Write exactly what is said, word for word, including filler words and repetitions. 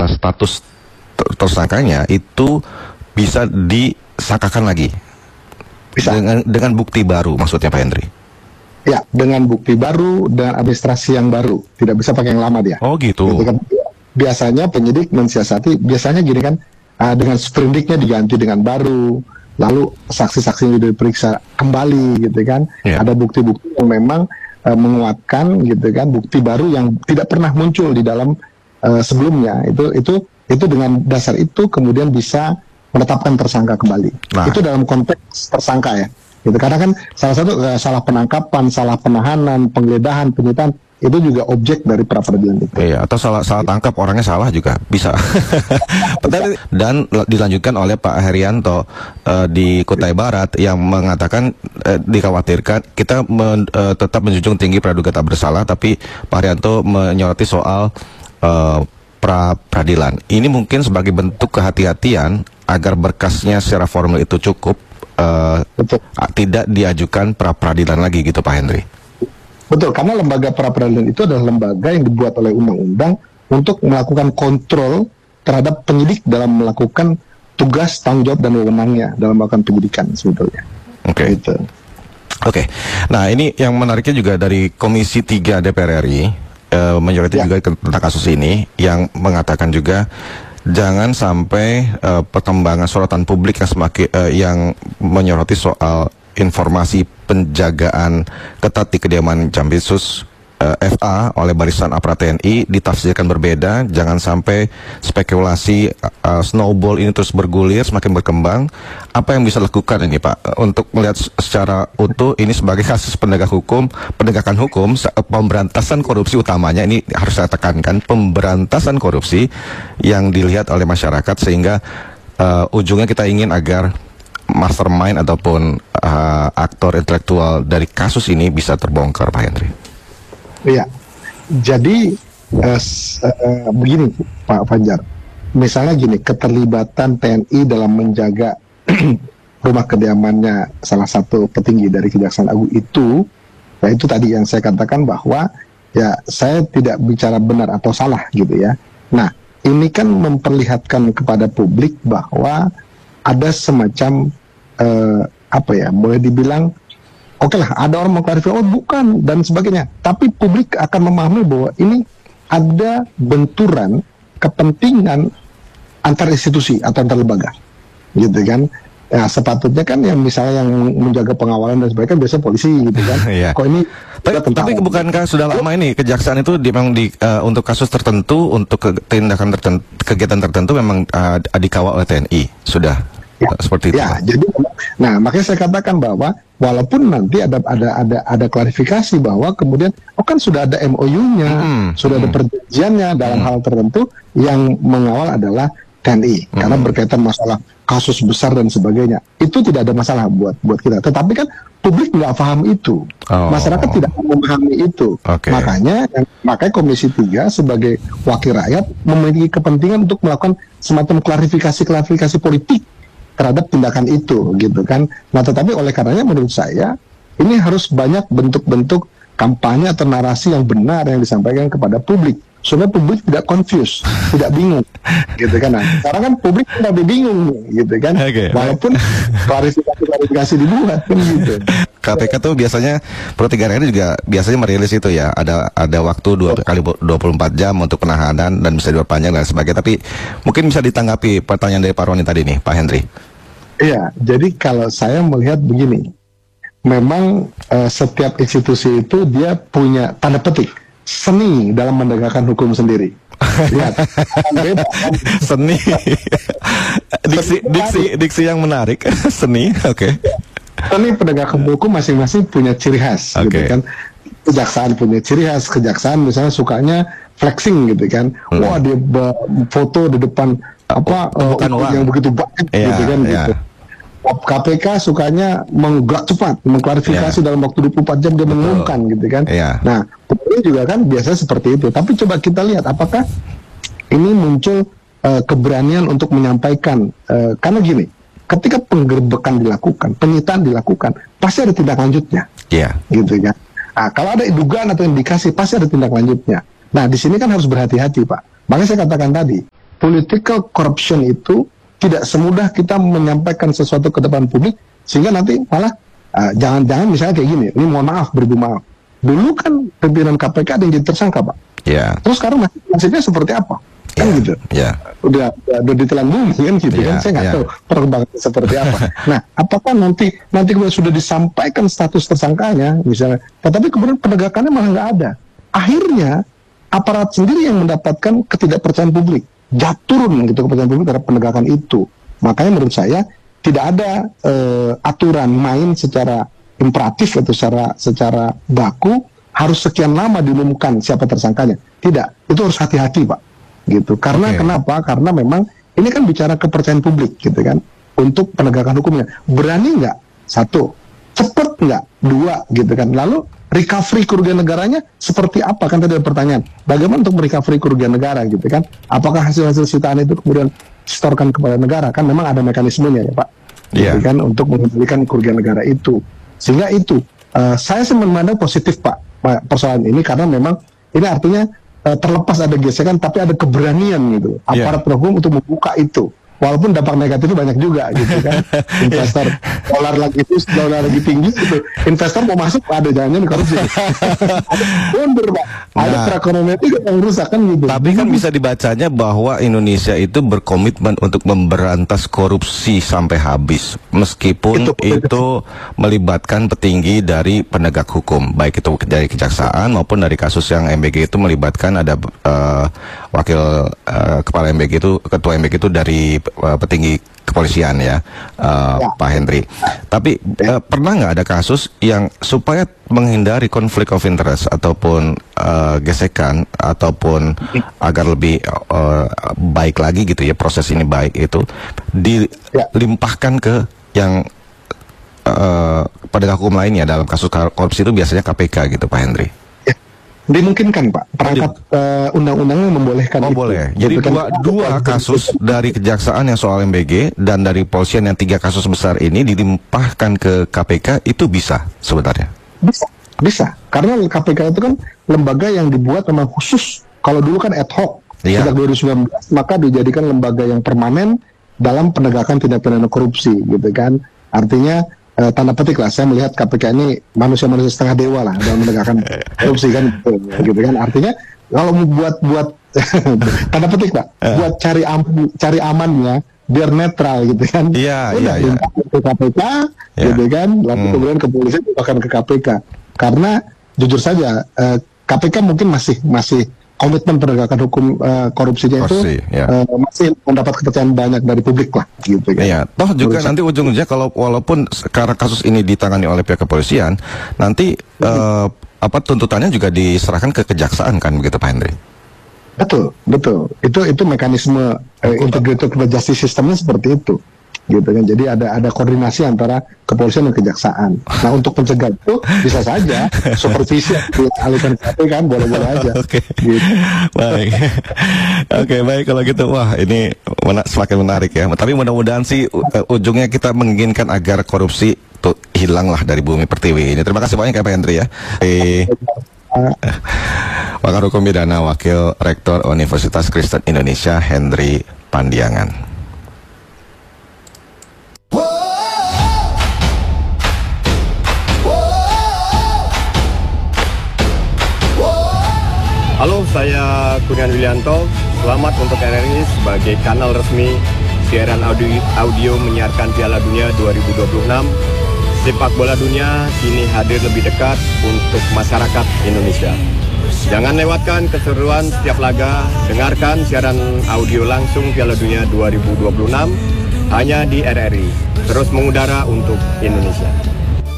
status tersangkanya itu bisa disangkakan lagi bisa. dengan dengan bukti baru, maksudnya Pak Hendri? Ya, dengan bukti baru dan administrasi yang baru, tidak bisa pakai yang lama dia. Oh gitu. Gitu kan? Biasanya penyidik mensiasati, biasanya gini kan, uh, dengan sprindiknya diganti dengan baru, lalu saksi-saksi diperiksa kembali, gitu kan? Yeah. Ada bukti-bukti yang memang uh, menguatkan, gitu kan, bukti baru yang tidak pernah muncul di dalam uh, sebelumnya. Itu itu itu dengan dasar itu kemudian bisa menetapkan tersangka kembali. Nah. Itu dalam konteks tersangka ya. Gitu. Karena kan salah satu uh, salah penangkapan, salah penahanan, penggeledahan, penyitaan itu juga objek dari pra peradilan itu. Iya, atau salah salah tangkap orangnya salah juga bisa. dan, dan dilanjutkan oleh Pak Herianto uh, di Kutai Barat yang mengatakan uh, dikhawatirkan kita men, uh, tetap menjunjung tinggi praduga tak bersalah, tapi Pak Herianto menyoroti soal uh, pra peradilan. Ini mungkin sebagai bentuk kehati-hatian agar berkasnya secara formal itu cukup, uh, tidak diajukan pra peradilan lagi gitu Pak Hendri. Betul, karena lembaga pra peradilan itu adalah lembaga yang dibuat oleh undang-undang untuk melakukan kontrol terhadap penyidik dalam melakukan tugas, tanggung jawab dan wewenangnya dalam melakukan penyidikan sebetulnya. Oke. Okay. Gitu. Oke. Okay. Nah, ini yang menariknya juga dari Komisi tiga D P R R I uh, menyoroti ya. juga tentang kasus ini yang mengatakan juga jangan sampai uh, perkembangan sorotan publik yang semakin uh, yang menyoroti soal informasi penjagaan ketat di kediaman Jampitsus uh, F A oleh barisan aparat T N I ditafsirkan berbeda. Jangan sampai spekulasi uh, snowball ini terus bergulir, semakin berkembang. Apa yang bisa dilakukan ini Pak untuk melihat secara utuh ini sebagai kasus penegak hukum, penegakan hukum, pemberantasan korupsi utamanya, ini harus saya tekankan, pemberantasan korupsi yang dilihat oleh masyarakat, sehingga uh, ujungnya kita ingin agar mastermind ataupun uh, aktor intelektual dari kasus ini bisa terbongkar, Pak Hendri. Iya, jadi uh, uh, begini Pak Fajar, misalnya gini, keterlibatan T N I dalam menjaga rumah kediamannya salah satu petinggi dari Kejaksaan Agung itu, ya itu tadi yang saya katakan bahwa ya saya tidak bicara benar atau salah gitu ya. Nah, ini kan memperlihatkan kepada publik bahwa ada semacam uh, apa ya, boleh dibilang oke okay lah, ada orang mengklarifikasi, oh bukan dan sebagainya, tapi publik akan memahami bahwa ini ada benturan kepentingan antar institusi atau antar lembaga, gitu kan. Ya sepatutnya kan yang misalnya yang menjaga pengawalan dan sebagainya biasanya polisi gitu kan. Yeah. Kok ini tapi, tapi bukankah sudah lama ini kejaksaan itu di, memang di, uh, untuk kasus tertentu, untuk ke, tindakan tertentu, kegiatan tertentu memang uh, dikawal oleh T N I sudah ya, uh, seperti itu. Ya, jadi nah makanya saya katakan bahwa walaupun nanti ada ada ada ada klarifikasi bahwa kemudian oh kan sudah ada M O U-nya, hmm. sudah hmm. ada perjanjiannya dalam hmm. hal tertentu, yang mengawal adalah T N I hmm. karena berkaitan masalah kasus besar dan sebagainya. Itu tidak ada masalah buat buat kita. Tetapi kan publik nggak paham itu, oh. masyarakat tidak memahami itu. Okay. Makanya makanya Komisi tiga sebagai wakil rakyat memiliki kepentingan untuk melakukan semacam klarifikasi-klarifikasi politik terhadap tindakan itu, gitu kan. Nah, tetapi oleh karenanya menurut saya ini harus banyak bentuk-bentuk kampanye atau narasi yang benar yang disampaikan kepada publik, supaya publik tidak confused, tidak bingung, gitu kan. Nah, sekarang kan publik lebih bingung, gitu kan. Okay. Walaupun klarifikasi-klarifikasi dibuat, kan gitu. K P K tuh biasanya per tiga hari juga biasanya merilis itu ya, ada ada waktu dua kali dua puluh empat jam untuk penahanan dan bisa diperpanjang dan sebagainya. Tapi mungkin bisa ditanggapi pertanyaan dari Pak Roni tadi nih, Pak Hendri. Iya, jadi kalau saya melihat begini, memang uh, setiap institusi itu dia punya tanda petik seni dalam menegakkan hukum sendiri. Lihat, beda, kan? Seni, diksi, diksi, diksi yang menarik, seni, oke. Okay. Seni penegakan hukum masing-masing punya ciri khas, okay. gitu kan. Kejaksaan punya ciri khas, kejaksaan misalnya sukanya flexing, gitu kan. Hmm. Wah, dia foto di depan apa uh, yang begitu banyak, yeah, gitu kan. Yeah. Gitu. K P K sukanya menggerak cepat, mengklarifikasi yeah. dalam waktu dua puluh empat jam dia mengumumkan, gitu kan. Yeah. Nah, ini juga kan biasa seperti itu. Tapi coba kita lihat apakah ini muncul uh, keberanian untuk menyampaikan, uh, karena gini, ketika penggerbekan dilakukan, penyitaan dilakukan, pasti ada tindak lanjutnya, yeah. gitu kan. Nah, kalau ada dugaan atau indikasi, pasti ada tindak lanjutnya. Nah, di sini kan harus berhati-hati, Pak. Makanya saya katakan tadi, political corruption itu tidak semudah kita menyampaikan sesuatu ke depan publik, sehingga nanti malah uh, jangan-jangan misalnya kayak gini, ini mohon maaf, beribu maaf. Dulu kan pimpinan K P K ada yang jadi tersangka, Pak. Yeah. Terus sekarang nasibnya seperti apa? Kan yeah. gitu. Yeah. Udah, udah, udah ditelan bumi kan gitu yeah. kan, saya nggak yeah. tahu perkembangannya seperti apa. Nah, apakah nanti nanti kemudian sudah disampaikan status tersangkanya, misalnya, tetapi kemudian penegakannya malah nggak ada. Akhirnya aparat sendiri yang mendapatkan ketidakpercayaan publik, jatuh turun gitu kepercayaan publik terhadap penegakan itu. Makanya menurut saya tidak ada uh, aturan main secara imperatif atau secara secara baku harus sekian lama diumumkan siapa tersangkanya. Tidak, itu harus hati-hati, Pak. Gitu. Karena okay. kenapa? Karena memang ini kan bicara kepercayaan publik gitu kan. Untuk penegakan hukumnya. Berani nggak? Satu. Cepat nggak? Dua gitu kan. Lalu recovery kerugian negaranya seperti apa? Kan tadi ada pertanyaan. Bagaimana untuk merecovery kerugian negara gitu kan? Apakah hasil-hasil sitaan itu kemudian disetorkan kepada negara? Kan memang ada mekanismenya ya, Pak. Yeah. Gitu kan, untuk mengembalikan kerugian negara itu. Sehingga itu uh, saya sih memandang positif, Pak, persoalan ini, karena memang ini artinya uh, terlepas ada gesekan tapi ada keberanian gitu aparat yeah. hukum untuk membuka itu. Walaupun dampak negatifnya banyak juga gitu kan. Investor dolar lagi itu dolar lagi tinggi gitu. Investor mau masuk ada jangan-jangan korupsi. Ada mundur, Pak. Ada Nah, perekonomian itu yang rusak kan gitu. tapi kan bisa dibacanya bahwa Indonesia itu berkomitmen untuk memberantas korupsi sampai habis, meskipun Itu, itu, itu. melibatkan petinggi dari penegak hukum, baik itu dari kejaksaan maupun dari kasus yang M B G itu melibatkan ada uh, wakil uh, kepala M B G itu, ketua M B G itu dari uh, petinggi kepolisian ya, uh, ya, Pak Henry. Tapi uh, pernah nggak ada kasus yang supaya menghindari konflik of interest ataupun uh, gesekan ataupun agar lebih uh, baik lagi gitu ya, proses ini baik itu dilimpahkan ke yang uh, penegak hukum lainnya dalam kasus korupsi itu biasanya K P K gitu, Pak Henry? Dimungkinkan, Pak, perangkat uh, undang-undangnya membolehkan oh, itu. boleh. Jadi gitu dua, kan? dua kasus dari kejaksaan yang soal M B G dan dari polisian yang tiga kasus besar ini dilimpahkan ke K P K, itu bisa sebenarnya? Bisa, bisa. Karena K P K itu kan lembaga yang dibuat memang khusus. Kalau dulu kan ad hoc. Iya. Sejak dua ribu sembilan belas maka dijadikan lembaga yang permanen dalam penegakan tindak pidana korupsi, gitu kan. Artinya Uh, tanda petik lah, saya melihat K P K ini manusia-manusia setengah dewa lah dalam menegakkan korupsi kan, gitu, gitu kan. Artinya kalau mau buat buat tanda petik, Pak, buat cari aman, cari amannya biar netral gitu kan. Iya, Udah, iya, iya. ke K P K, Ya. gitu kan. Lalu Hmm. kemudian kepolisian bahkan ke K P K. Karena jujur saja uh, K P K mungkin masih masih komitmen penegakan hukum uh, korupsinya Korupsi, itu ya. uh, masih mendapat kepercayaan banyak dari publik lah, gitu kan. Iya, toh juga Menurut nanti ujung-ujungnya kalau walaupun sekarang kasus ini ditangani oleh pihak kepolisian, nanti Hmm. eh, apa tuntutannya juga diserahkan ke kejaksaan kan, begitu, Pak Henry? Betul, betul. Itu itu mekanisme uh, integrated justice systemnya seperti itu, gitu kan. Jadi ada ada koordinasi antara kepolisian dan kejaksaan. Nah, untuk mencegah itu bisa saja supervisi dialihkan ke K P K kan, boleh-boleh aja. Oke, Gitu. baik. Oke, baik kalau gitu. Wah, ini mena- semakin menarik ya. Tapi mudah-mudahan sih uh, ujungnya kita menginginkan agar korupsi tuh hilanglah dari bumi pertiwi ini. Terima kasih banyak ya, Pak Henry ya. Eh, Pakar Hukum Pidana, Wakil Rektor Universitas Kristen Indonesia, Henry Pandiangan. Halo, saya Kurnian Wilianto. Selamat untuk R R I sebagai kanal resmi siaran audio, audio menyiarkan Piala Dunia dua ribu dua puluh enam. Sepak bola dunia kini hadir lebih dekat untuk masyarakat Indonesia. Jangan lewatkan keseruan setiap laga. Dengarkan siaran audio langsung Piala Dunia dua ribu dua puluh enam hanya di R R I. Terus mengudara untuk Indonesia.